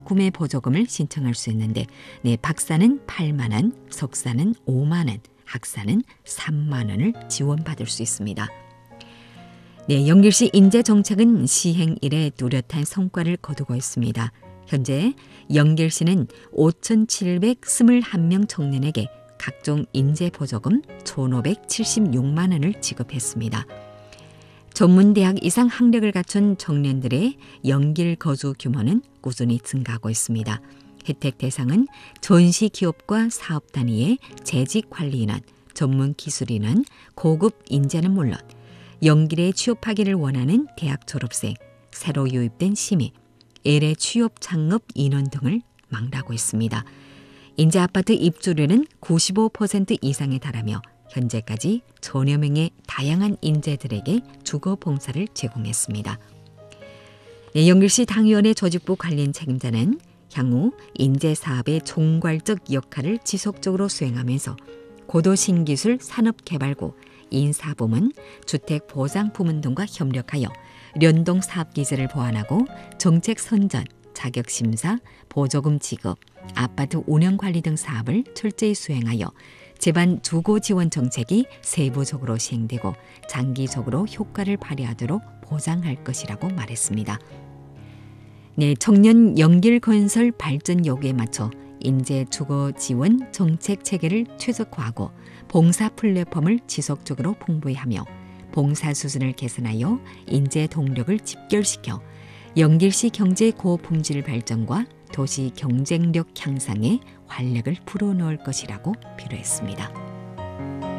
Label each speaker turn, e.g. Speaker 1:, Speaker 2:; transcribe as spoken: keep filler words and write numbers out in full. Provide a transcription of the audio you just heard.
Speaker 1: 구매 보조금을 신청할 수 있는데 네, 박사는 팔만 원, 석사는 오만 원, 학사는 삼만 원을 지원받을 수 있습니다. 네, 영길시 인재정책은 시행 이래 뚜렷한 성과를 거두고 있습니다. 현재 영길시는 오천칠백이십일 명 청년에게 각종 인재보조금 천오백칠십육만 원을 지급했습니다. 전문대학 이상 학력을 갖춘 청년들의 영길 거주 규모는 꾸준히 증가하고 있습니다. 혜택 대상은 전시 기업과 사업 단위의 재직 관리인원, 전문 기술인원, 고급 인재는 물론 영길에 취업하기를 원하는 대학 졸업생, 새로 유입된 시민, 일회 취업 창업 인원 등을 망라하고 있습니다. 인재 아파트 입주료는 구십오 퍼센트 이상에 달하며 현재까지 천여 명의 다양한 인재들에게 주거 봉사를 제공했습니다. 네, 영길시 당위원회 조직부 관련 책임자는 향후 인재 사업의 총괄적 역할을 지속적으로 수행하면서 고도신기술 산업개발구, 인사부문, 주택보장부문 등과 협력하여 연동 사업기지를 보완하고 정책 선전, 자격심사, 보조금 지급, 아파트 운영관리 등 사업을 철저히 수행하여 재반 주거 지원 정책이 세부적으로 시행되고 장기적으로 효과를 발휘하도록 보장할 것이라고 말했습니다. 네, 청년 영길 건설 발전 요구에 맞춰 인재 주거 지원 정책 체계를 최적화하고 봉사 플랫폼을 지속적으로 풍부히 하며 봉사 수준을 개선하여 인재 동력을 집결시켜 영길시 경제 고품질 발전과 도시 경쟁력 향상에 활력을 불어넣을 것이라고 필요했습니다.